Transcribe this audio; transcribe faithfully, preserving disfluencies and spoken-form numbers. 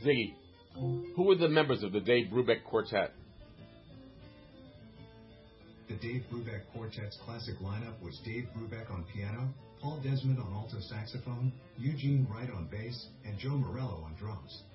Ziggy, who were the members of the Dave Brubeck Quartet? The Dave Brubeck Quartet's classic lineup was Dave Brubeck on piano, Paul Desmond on alto saxophone, Eugene Wright on bass, and Joe Morello on drums.